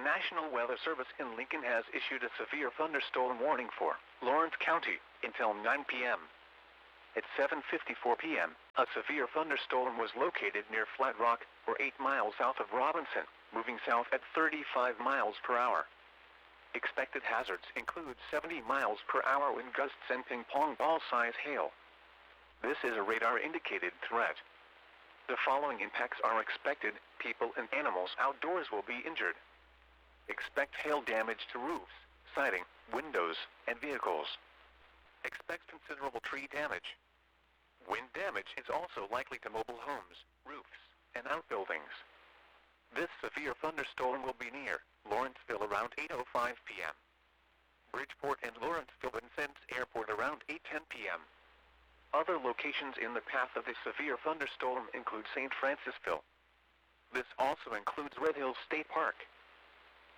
National Weather Service in Lincoln has issued a severe thunderstorm warning for Lawrence County until 9 p.m. At 7:54 p.m., a severe thunderstorm was located near Flat Rock, or 8 miles south of Robinson, moving south at 35 miles per hour. Expected hazards include 70 miles per hour wind gusts and ping-pong ball-size hail. This is a radar-indicated threat. The following impacts are expected: people and animals outdoors will be injured. Expect hail damage to roofs, siding, windows, and vehicles. Expect considerable tree damage. Wind damage is also likely to mobile homes, roofs, and outbuildings. This severe thunderstorm will be near Lawrenceville around 8:05 p.m. Bridgeport and Lawrenceville-Vincennes Airport around 8:10 p.m. Other locations in the path of this severe thunderstorm include St. Francisville. This also includes Red Hills State Park,